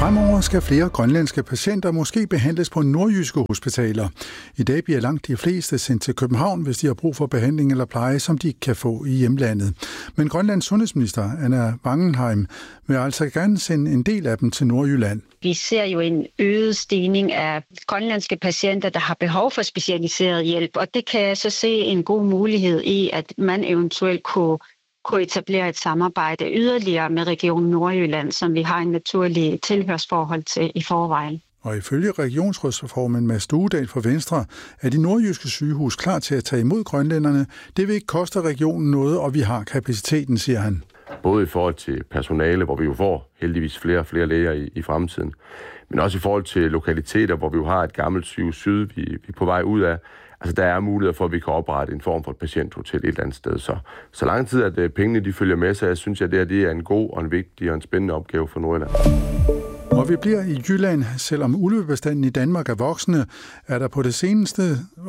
Fremover skal flere grønlandske patienter måske behandles på nordjyske hospitaler. I dag bliver langt de fleste sendt til København, hvis de har brug for behandling eller pleje, som de kan få i hjemlandet. Men Grønlands sundhedsminister, Anna Wangenheim, vil altså gerne sende en del af dem til Nordjylland. Vi ser jo en øget stigning af grønlandske patienter, der har behov for specialiseret hjælp, og det kan jeg så se en god mulighed i, at man eventuelt kunne etablere et samarbejde yderligere med Region Nordjylland, som vi har en naturlig tilhørsforhold til i forvejen. Og ifølge regionsrådsformanden Mads Duedal fra Venstre er de nordjyske sygehus klar til at tage imod grønlænderne. Det vil ikke koste regionen noget, og vi har kapaciteten, siger han. Både i forhold til personale, hvor vi jo får heldigvis flere og flere læger i fremtiden, men også i forhold til lokaliteter, hvor vi jo har et gammelt sygehus syd, vi er på vej ud af. Altså, der er muligheder for, at vi kan oprette en form for et patienthotel et eller andet sted. Så lang tid, at pengene de følger med, så jeg synes, at det er en god og en vigtig og en spændende opgave for Nordjylland. Og vi bliver i Jylland, selvom ulvebestanden i Danmark er voksende, er der på det seneste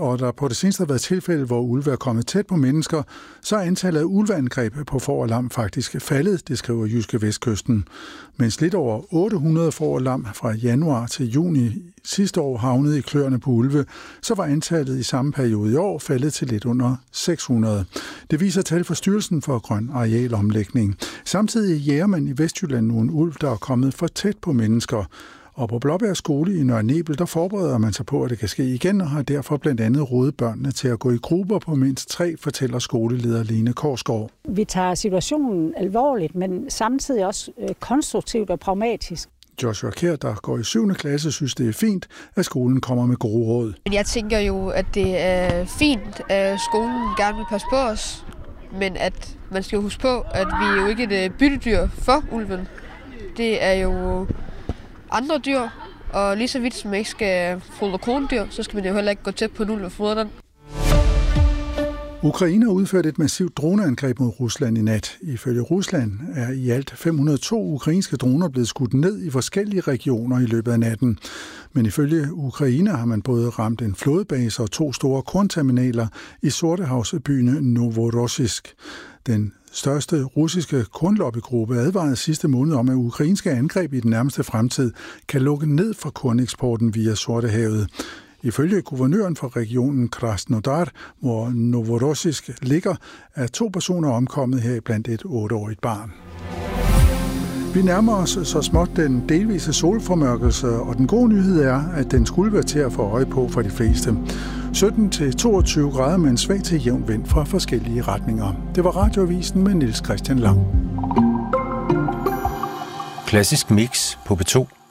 har været tilfælde, hvor ulve er kommet tæt på mennesker, så er antallet af ulveangreb på får og lam faktisk faldet, det skriver Jyske Vestkysten. Mens lidt over 800 får og lam fra januar til juni sidste år havnede i kløerne på ulve, så var antallet i samme periode i år faldet til lidt under 600. Det viser tal fra Styrelsen for Grøn Arealomlægning. Samtidig jager man i Vestjylland nu en ulv, der er kommet for tæt på mennesker. Og på Blåbjerg Skole i Nørre Nebel, der forbereder man sig på, at det kan ske igen, og har derfor blandt andet rådet børnene til at gå i grupper på mindst 3, fortæller skoleleder Lene Korsgaard. Vi tager situationen alvorligt, men samtidig også konstruktivt og pragmatisk. Joshua Kjær, der går i 7. klasse, synes det er fint, at skolen kommer med gode råd. Jeg tænker jo, at det er fint, at skolen gerne vil passe på os, men at man skal huske på, at vi er jo ikke et byttedyr for ulven. Det er jo andre dyr, og lige så vidt som man ikke skal fodre krondyr, så skal man jo heller ikke gå tæt på en ulv og fodre den. Ukraine har udført et massivt droneangreb mod Rusland i nat. Ifølge Rusland er i alt 502 ukrainske droner blevet skudt ned i forskellige regioner i løbet af natten. Men ifølge Ukraine har man både ramt en flådebase og 2 store kornterminaler i Sortehavsbyen Novorossiysk. Den største russiske kornlobbygruppe advarede sidste måned om, at ukrainske angreb i den nærmeste fremtid kan lukke ned for korneksporten via Sortehavet. Ifølge guvernøren for regionen Krasnodar, hvor Novorossiysk ligger, er 2 personer omkommet her blandt et 8-årigt barn. Vi nærmer os så småt den delvise solformørkelse, og den gode nyhed er, at den skulle være til at få øje på for de fleste. 17-22 grader med en svag til jævn vind fra forskellige retninger. Det var Radioavisen med Niels Christian Lang. Klassisk mix på P2.